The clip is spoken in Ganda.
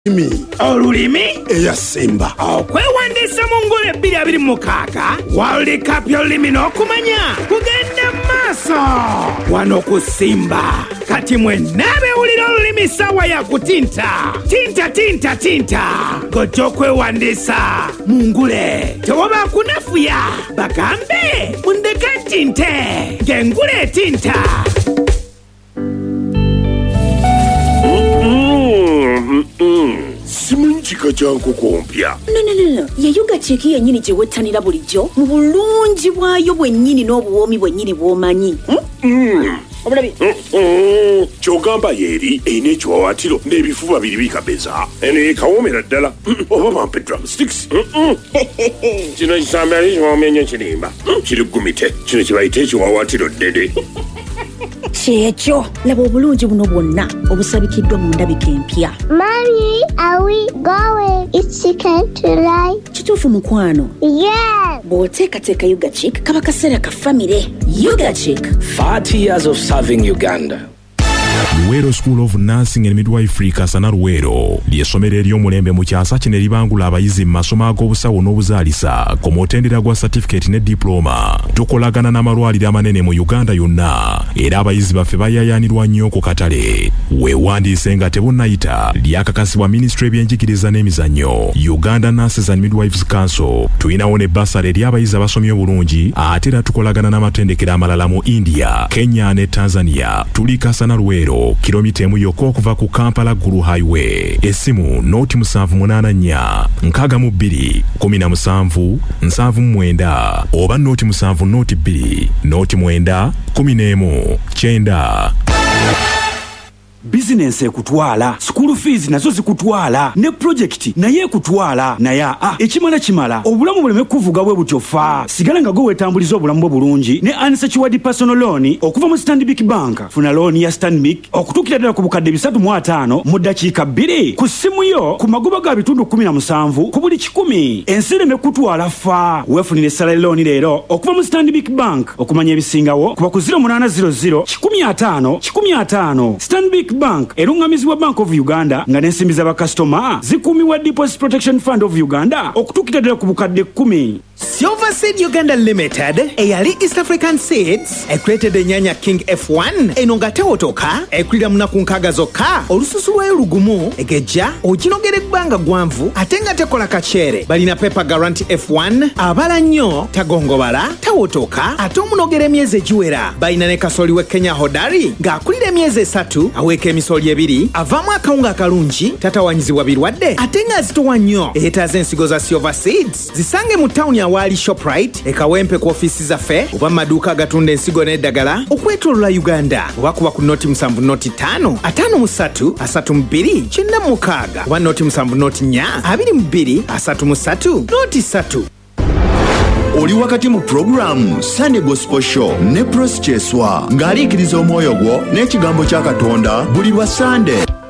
Olulimi eyasimba okwewandiisa mu ngule 2026 World Cup y'olulimi n'okumanya kugenda maaso wano ku Simba. Kati mwenna beewulira olulimi ssaawa ya kutinta gojja okwewandiisa mu ngule tewaba kunafuya bagambe mundeke ntinte ng'engule etinta. simanyi kika kya nkoko mpya. No. Ye Yugatech yennyini gye wettanira bulijjo mu bulungi bwayo bwennyini n'obuwoomi bwennyini bw'omanyi. Obulabi. Kyogamba yeeri erina ekiwawaatiro n'ebifuba biri bikabeza. Eno yekawoomera ddala. Oba bampe drumsticks. Kino kisambi ali kiwoomenye kirimba. Kiri gumite. Kino kye bayita ekiwawaatiro ddede. Kyekyo laba obulungi buno bwonna obusabikiddwa mu ndabika empya. Mommy, are we going? It's chicken tonight. Kituufu mukwano? Yes. Bw'oteekateeka Yugatech kaba kaseera ka famire. Yugatech 30 years of serving Uganda. Luwero School of Nursing and Midwifery Kasana Luwero ly'essomero ery'omulembe mu kyasa kino eribangula abayizi mu masomo ag'obusawo n'obuzaalisa ku mutendera gwa certificate ne diploma. Tukolagana n'amalwaliro amanene mu Uganda yonna era abayizi baffe bayayaanirwa nnyo ku katale. Weewandiise nga tebunnayita lyakakasibwa Ministry y'ebyenjigiriza n'emizannyo Uganda Nurses and Midwives Council. Tulinawo ne basale eri abayizi abasomye obulungi ate era tukolagana n'amatendekero amalala mu India, Kenya ne Tanzania. Tuli Kasana Luwero kilomita emu yokka okuva ku Kampala Gulu Highway. Essimu noti 784 62 17 79 oba noti 7 noti 2 noti 9 11 9. Business ekutwala, school fees nazo zikutwala, ne project naye ekutwala. Naye ekimala obulamu buleme kuvuga bwe butyofa. Sigala nga gwe wetambuliza obulamu bwo bulungi ne unsecured personal loan okuva mu Stanbic Bank. Funa loan ya Stanbic okutuukira ddala ku bukadde 305 mu ddakiika 2 ku ssimu yo ku magoba ga bitundu 17 ku buli 100. Ensi ereme kutwala fa. Weefunire salary loan leero okuva mu Stanbic Bank. Okumanya ebisingawo kuba ku 0800 15 Stanbic Bank erungamizibwa Bank of Uganda nga n'ensimbi z'abakasitoma zikuumibwa Deposit Protection Fund of Uganda okutuukira ddala ku bukadde 10. Silver Seed Uganda Limited eyali East African Seeds ekuletedde ennyanya King F1 eno nga tewotoka ekulira munaku nkaaga zokka olususu lwayo lugumu egejja oginogera ebbanga gwanvu ate nga tekola kaceere. Balina Pepper Guarantee F1 abala nnyo tagongobala tawotoka ate omunogera emyezi egiwera. Balina ne kasooli we Kenya Hodari ng'akulira emyezi 3 aweeka emisoli 2 avaamu akawunga akalungi tatawanyizibwa birwadde ate nga zitowa nnyo. Eetaaza ensigo za Silver Seeds zisange mu tawuni awali Shoprite ekawempe ku ofiisi zaffe oba maduuka agatunda ensigo n'eddagala okwetoolola Uganda oba kuba ku noti 7 noti 5 53 32 96 oba noti 7 noti 4 22 33 noti 3. Oli wakati mu programu Sunday Gospel Show ne Prosecheswa ng'aliikiriza omwoyo gwo n'ekigambo kya Katonda buli lwa Sunday.